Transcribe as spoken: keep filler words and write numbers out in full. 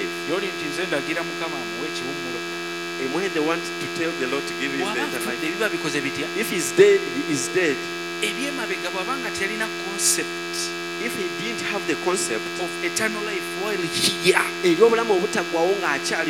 life. Yoli nti nze ndagira Mukama amuwe ekiwummulo. And when they want to tell the Lord to give him the Bw'aba eternal afudde life, biba bikoze bitya? if he's dead, he is dead. Ebyemabega bw'abanga teyalina concept If he didn't have the concept of eternal life while here, ery'obulamu obutaggwawo ng'akyali